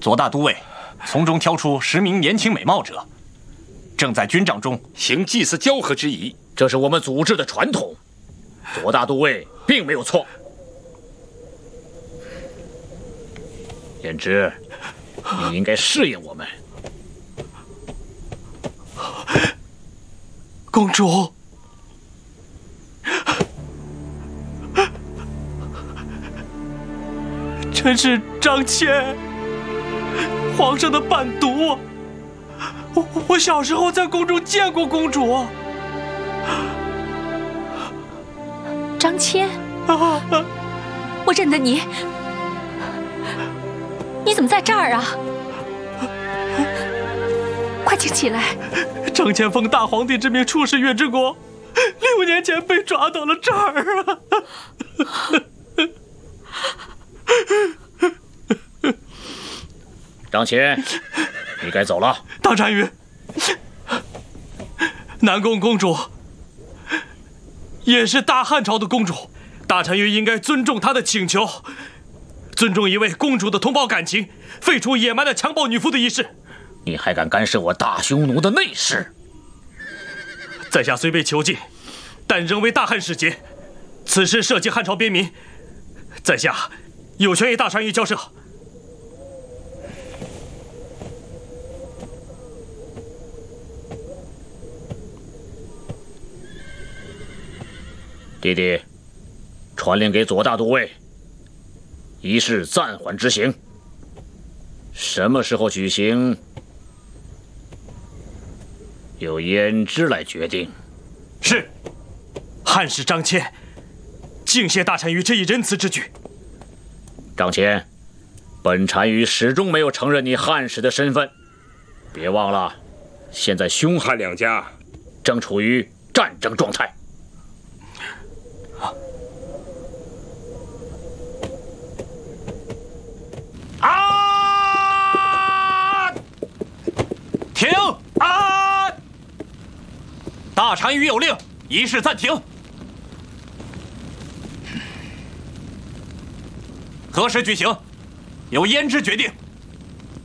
左大都尉从中挑出10名年轻美貌者，正在军帐中行祭祀交合之仪， 这是我们组织的传统。左大都尉并没有错。言之，你应该适应我们。 公主，臣是张骞，皇上的伴读。我小时候在宫中见过公主。 张骞，我认得你，你怎么在这儿啊？快请起来！ 张骞奉大皇帝之命出使月之国，6年前被抓到了这儿啊！ 张骞，你该走了。 大单于，南宫公主也是大汉朝的公主，大单于应该尊重她的请求，尊重一位公主的同胞感情，废除野蛮的强暴女夫的仪式。 你还敢干涉我大匈奴的内事？ 在下虽被囚禁，但仍为大汉使节。此事涉及汉朝边民，在下有权与大单于交涉。 弟弟，传令给左大都尉，仪式暂缓执行。什么时候举行，由胭脂来决定。 是，汉使张骞敬谢大单于这一仁慈之举。 张骞，本单于始终没有承认你汉使的身份。别忘了，现在凶悍两家正处于战争状态。 停！啊！大单于有令，仪式暂停。何时举行，由胭脂决定。